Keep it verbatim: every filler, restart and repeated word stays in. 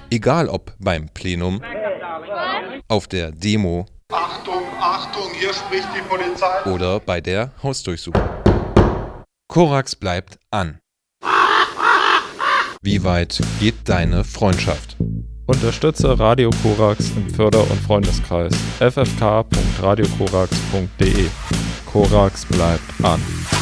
Egal ob beim Plenum, auf der Demo Achtung, Achtung, hier spricht die Polizei. oder bei der Hausdurchsuchung. Korax bleibt an. Wie weit geht deine Freundschaft? Unterstütze Radio Korax im Förder- und Freundeskreis f f k punkt radio korax punkt d e. Korax bleibt an.